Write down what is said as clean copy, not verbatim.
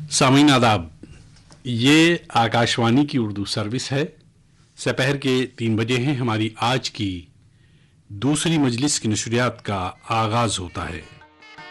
सामीन आदाब। ये आकाशवाणी की उर्दू सर्विस है। दोपहर के 3 बजे हैं। हमारी आज की दूसरी मजलिस की नशरियात का आगाज होता है।